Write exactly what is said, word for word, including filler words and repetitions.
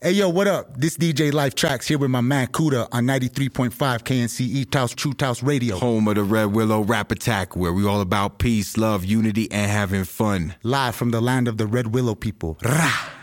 Hey, yo, what up? This D J Life Tracks here with my man Kuda on ninety-three point five K N C E-Taos True Taos Radio. Home of the Red Willow Rap Attack, where we all about peace, love, unity, and having fun. Live from the land of the Red Willow people. Rah!